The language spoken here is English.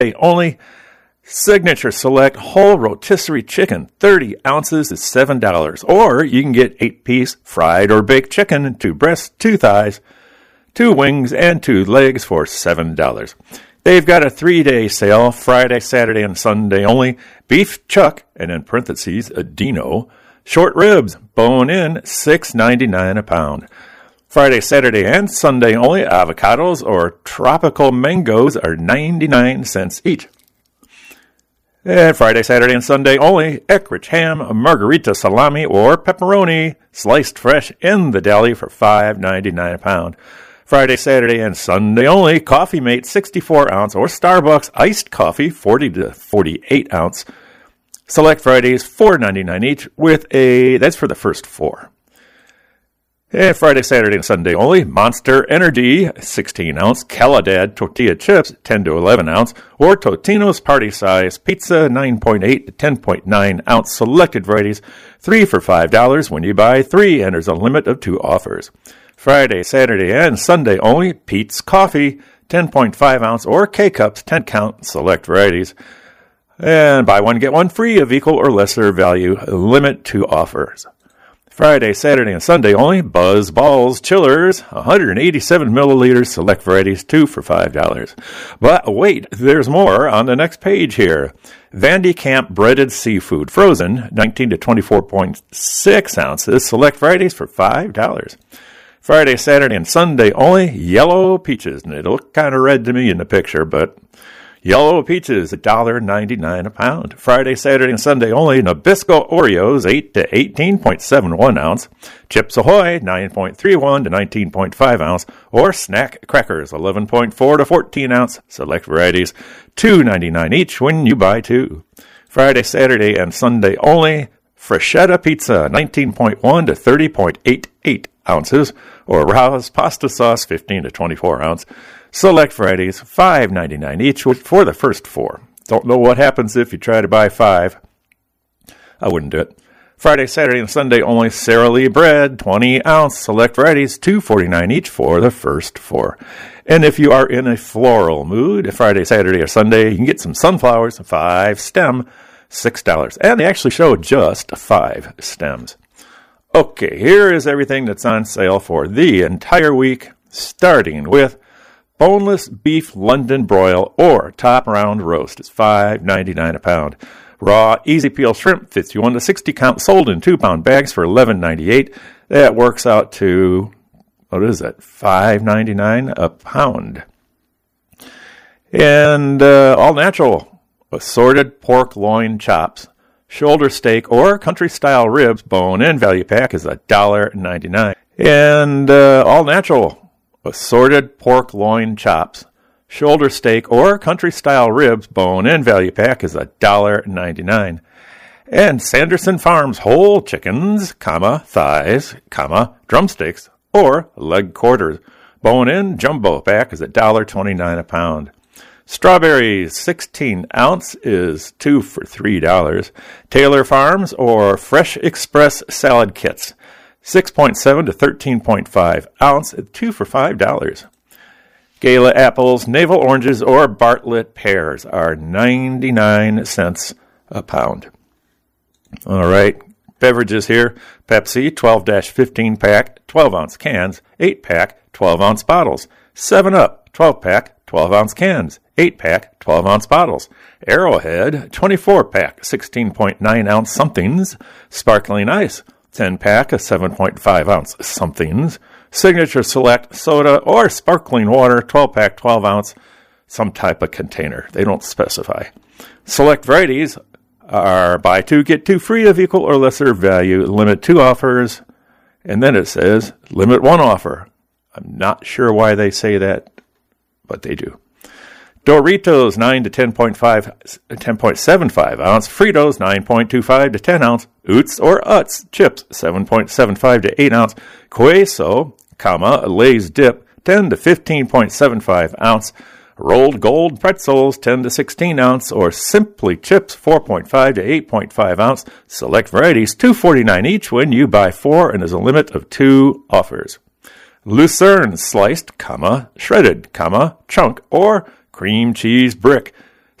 only. Signature Select whole rotisserie chicken, 30 ounces is $7. Or you can get 8-piece fried or baked chicken, 2 breasts, 2 thighs, 2 wings, and 2 legs for $7. They've got a 3-day sale, Friday, Saturday, and Sunday only. Beef chuck, and in parentheses, a Dino. Short ribs, bone in, $6.99 a pound. Friday, Saturday, and Sunday only. Avocados or tropical mangoes are 99 cents each. And Friday, Saturday, and Sunday only. Eckrich ham, margarita salami, or pepperoni, sliced fresh in the deli for $5.99 a pound. Friday, Saturday, and Sunday only. Coffee Mate 64-ounce or Starbucks iced coffee 40 to 48 ounce. Select Fridays $4.99 each that's for the first 4. And Friday, Saturday, and Sunday only. Monster Energy 16-ounce Caladad tortilla chips 10 to 11 ounce or Totino's party size pizza 9.8 to 10.9 ounce selected varieties 3 for $5 when you buy 3 and there's a limit of 2 offers. Friday, Saturday, and Sunday only. Pete's Coffee 10.5 ounce or K-Cups 10 count select varieties. And buy one, get one free of equal or lesser value. Limit 2 offers. Friday, Saturday, and Sunday only. Buzz Balls Chillers, 187 milliliters, select varieties, 2 for $5. But wait, there's more on the next page here. Vandy Camp breaded seafood, frozen, 19 to 24.6 ounces, select varieties for $5. Friday, Saturday, and Sunday only. Yellow peaches, and it'll look kind of red to me in the picture, but yellow peaches, $1.99 a pound. Friday, Saturday, and Sunday only. Nabisco Oreos, 8 to 18.71 ounce. Chips Ahoy, 9.31 to 19.5 ounce. Or Snack Crackers, 11.4 to 14 ounce. Select varieties, $2.99 each when you buy 2. Friday, Saturday, and Sunday only. Freshetta Pizza, 19.1 to 30.88 ounces. Or Ra's Pasta Sauce, 15 to 24 ounce. Select varieties, $5.99 each for the first 4. Don't know what happens if you try to buy 5. I wouldn't do it. Friday, Saturday, and Sunday only. Sara Lee bread, 20 ounce. Select varieties, $2.49 each for the first 4. And if you are in a floral mood, Friday, Saturday, or Sunday, you can get some sunflowers, 5 stem, $6. And they actually show just 5 stems. Okay, here is everything that's on sale for the entire week, starting with boneless beef London broil or top round roast is $5.99 a pound. Raw easy peel shrimp, 51 to 60 count, sold in 2-pound bags for $11.98. That works out to, what is that, $5.99 a pound. And all natural assorted pork loin chops, shoulder steak or country style ribs, bone in value pack is $1.99. And all natural assorted pork loin chops, shoulder steak or country-style ribs, bone-in value pack is $1.99. And Sanderson Farms whole chickens, thighs, drumsticks, or leg quarters, bone-in jumbo pack is $1.29 a pound. Strawberries, 16 ounce is 2 for $3. Taylor Farms or Fresh Express salad kits, 6.7 to 13.5 ounce, 2 for $5. Gala apples, navel oranges, or Bartlett pears are 99 cents a pound. All right, beverages here. Pepsi, 12-15 pack, 12-ounce cans, 8-pack, 12-ounce bottles. 7-Up, 12-pack, 12-ounce cans, 8-pack, 12-ounce bottles. Arrowhead, 24-pack, 16.9-ounce somethings. Sparkling Ice, 10-pack, 7.5-ounce somethings. Signature Select soda or sparkling water, 12-pack, 12-ounce, some type of container. They don't specify. Select varieties are buy 2, get 2 free of equal or lesser value. Limit 2 offers. And then it says limit 1 offer. I'm not sure why they say that, but they do. Doritos, 9 to 10.75 ounce. Fritos, 9.25 to 10 ounce. Oots or Utz chips, 7.75 to 8 ounce. Queso, Lay's dip, 10 to 15.75 ounce. Rolled Gold pretzels, 10 to 16 ounce. Or Simply chips, 4.5 to 8.5 ounce. Select varieties, $2.49 each when you buy 4, and there's a limit of 2 offers. Lucerne sliced, shredded, chunk, or cream cheese brick,